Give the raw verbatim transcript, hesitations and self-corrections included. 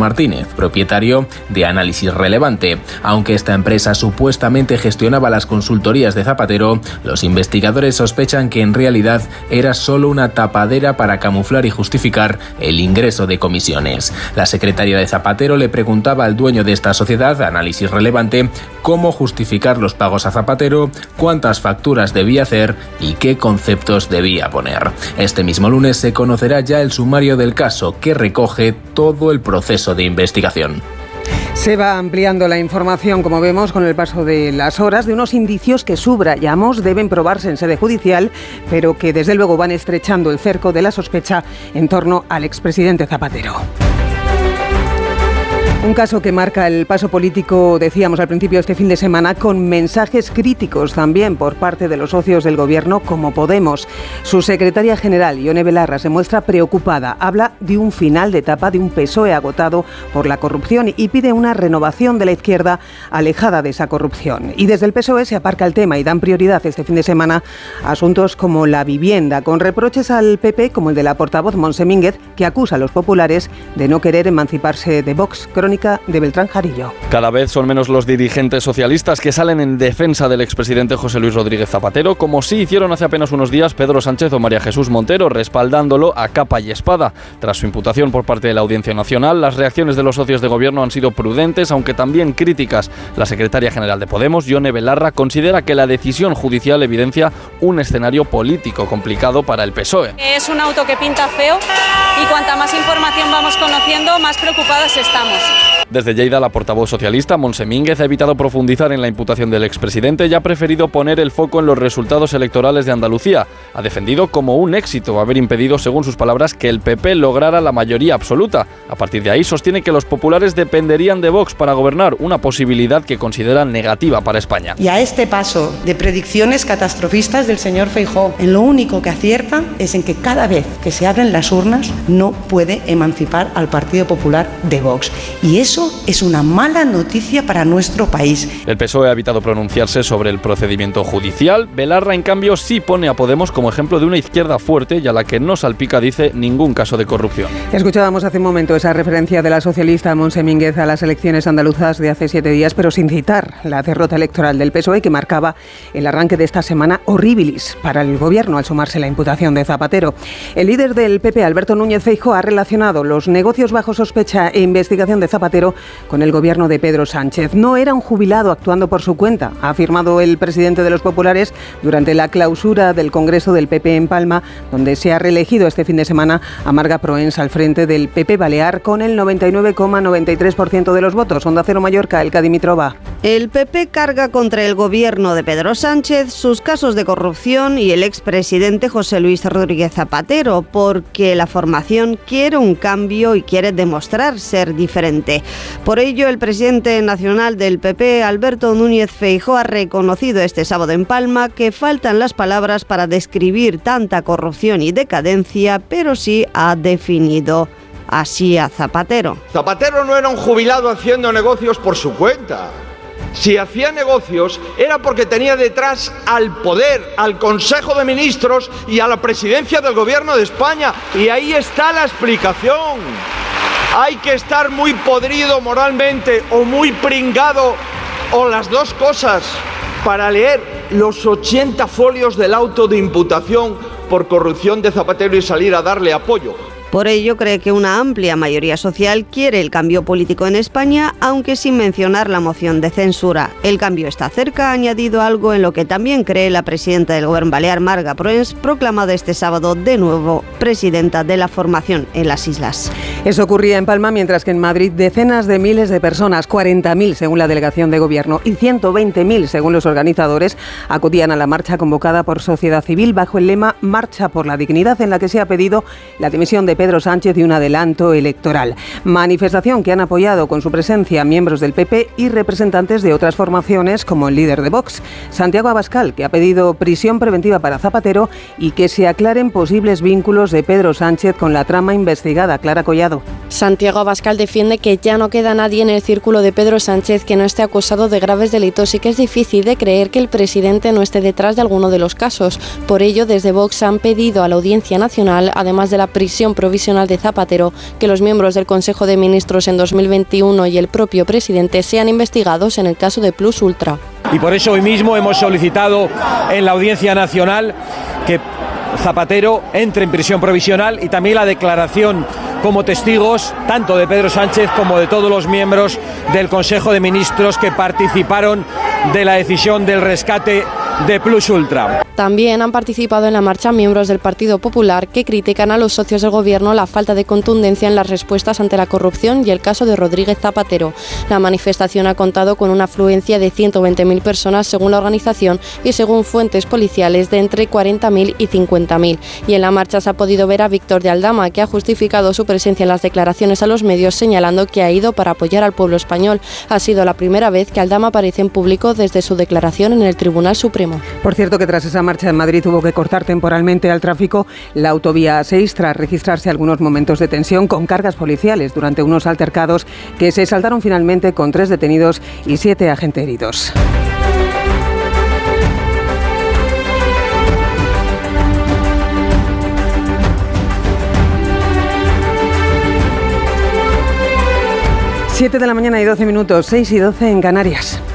Martínez, propietario de Análisis Relevante. Aunque esta empresa supuestamente gestionaba las consultorías de Zapatero, los investigadores sospechan que en realidad era solo una tapadera para camuflar y justificar el ingreso de comisiones. La secretaria de Zapatero le preguntaba al dueño de esta sociedad, Análisis Relevante, cómo justificar los pagos a Zapatero, cuántas facturas debía hacer y qué conceptos debía poner. Este mismo lunes se conocerá ya el sumario del caso, que recoge todo el proceso de investigación. Se va ampliando la información, como vemos, con el paso de las horas, de unos indicios que, subrayamos, deben probarse en sede judicial, pero que desde luego van estrechando el cerco de la sospecha en torno al expresidente Zapatero. Un caso que marca el paso político, decíamos al principio, este fin de semana, con mensajes críticos también por parte de los socios del gobierno como Podemos. Su secretaria general, Ione Belarra, se muestra preocupada. Habla de un final de etapa de un P S O E agotado por la corrupción y pide una renovación de la izquierda alejada de esa corrupción. Y desde el P S O E se aparca el tema y dan prioridad este fin de semana a asuntos como la vivienda, con reproches al P P, como el de la portavoz Montse Mínguez, que acusa a los populares de no querer emanciparse de Vox. Crónica de Beltrán Jarillo. Cada vez son menos los dirigentes socialistas que salen en defensa del expresidente José Luis Rodríguez Zapatero, como sí hicieron hace apenas unos días Pedro Sánchez o María Jesús Montero, respaldándolo a capa y espada. Tras su imputación por parte de la Audiencia Nacional, las reacciones de los socios de gobierno han sido prudentes, aunque también críticas. La secretaria general de Podemos, Ione Belarra, considera que la decisión judicial evidencia un escenario político complicado para el P S O E. Es un auto que pinta feo y cuanta más información vamos conociendo, más preocupados estamos. Desde Lleida, la portavoz socialista, Montse Mínguez, ha evitado profundizar en la imputación del expresidente y ha preferido poner el foco en los resultados electorales de Andalucía. Ha defendido como un éxito haber impedido, según sus palabras, que el P P lograra la mayoría absoluta. A partir de ahí, sostiene que los populares dependerían de Vox para gobernar, una posibilidad que considera negativa para España. Y a este paso de predicciones catastrofistas del señor Feijóo, en lo único que acierta es en que cada vez que se abren las urnas no puede emancipar al Partido Popular de Vox. Y eso es una mala noticia para nuestro país. El P S O E ha evitado pronunciarse sobre el procedimiento judicial. Belarra, en cambio, sí pone a Podemos como ejemplo de una izquierda fuerte y a la que no salpica, dice, ningún caso de corrupción. Escuchábamos hace un momento esa referencia de la socialista Montse Mínguez a las elecciones andaluzas de hace siete días, pero sin citar la derrota electoral del P S O E, que marcaba el arranque de esta semana horribilis para el gobierno al sumarse la imputación de Zapatero. El líder del P P, Alberto Núñez Feijóo, ha relacionado los negocios bajo sospecha e investigación de Zapatero con el gobierno de Pedro Sánchez. No era un jubilado actuando por su cuenta, ha afirmado el presidente de los populares durante la clausura del Congreso del P P en Palma, donde se ha reelegido este fin de semana a Marga Proens al frente del P P Balear con el noventa y nueve coma noventa y tres por ciento de los votos. Onda Cero Mallorca, Elka Dimitrova. El P P carga contra el gobierno de Pedro Sánchez, sus casos de corrupción y el expresidente José Luis Rodríguez Zapatero, porque la formación quiere un cambio y quiere demostrar ser diferente. Por ello, el presidente nacional del P P, Alberto Núñez Feijóo, ha reconocido este sábado en Palma que faltan las palabras para describir tanta corrupción y decadencia, pero sí ha definido así a Zapatero. Zapatero no era un jubilado haciendo negocios por su cuenta. Si hacía negocios era porque tenía detrás al poder, al Consejo de Ministros y a la presidencia del Gobierno de España. Y ahí está la explicación. Hay que estar muy podrido moralmente o muy pringado o las dos cosas para leer los ochenta folios del auto de imputación por corrupción de Zapatero y salir a darle apoyo. Por ello, cree que una amplia mayoría social quiere el cambio político en España, aunque sin mencionar la moción de censura. El cambio está cerca, ha añadido algo en lo que también cree la presidenta del Gobierno Balear, Marga Proens, proclamada este sábado de nuevo presidenta de la formación en las islas. Eso ocurría en Palma, mientras que en Madrid decenas de miles de personas, cuarenta mil según la delegación de gobierno y ciento veinte mil según los organizadores, acudían a la marcha convocada por Sociedad Civil bajo el lema Marcha por la Dignidad, en la que se ha pedido la dimisión de Pedro Sánchez y un adelanto electoral. Manifestación que han apoyado con su presencia miembros del P P y representantes de otras formaciones, como el líder de Vox, Santiago Abascal, que ha pedido prisión preventiva para Zapatero y que se aclaren posibles vínculos de Pedro Sánchez con la trama investigada. Clara Collado. Santiago Abascal defiende que ya no queda nadie en el círculo de Pedro Sánchez que no esté acusado de graves delitos y que es difícil de creer que el presidente no esté detrás de alguno de los casos. Por ello, desde Vox han pedido a la Audiencia Nacional, además de la prisión provisional provisional de Zapatero que los miembros del Consejo de Ministros en dos mil veintiuno y el propio presidente sean investigados en el caso de Plus Ultra. Y por eso hoy mismo hemos solicitado en la Audiencia Nacional que Zapatero entre en prisión provisional y también la declaración como testigos tanto de Pedro Sánchez como de todos los miembros del Consejo de Ministros que participaron de la decisión del rescate de Plus Ultra. También han participado en la marcha miembros del Partido Popular que critican a los socios del Gobierno la falta de contundencia en las respuestas ante la corrupción y el caso de Rodríguez Zapatero. La manifestación ha contado con una afluencia de ciento veinte mil personas según la organización y según fuentes policiales de entre cuarenta mil y cincuenta mil. Y en la marcha se ha podido ver a Víctor de Aldama, que ha justificado su presencia en las declaraciones a los medios señalando que ha ido para apoyar al pueblo español. Ha sido la primera vez que Aldama aparece en público desde su declaración en el Tribunal Supremo. Por cierto, que tras esa marcha en Madrid hubo que cortar temporalmente al tráfico la autovía A seis tras registrarse algunos momentos de tensión con cargas policiales durante unos altercados que se saldaron finalmente con tres detenidos y siete agentes heridos. siete de la mañana y doce minutos, seis y doce en Canarias.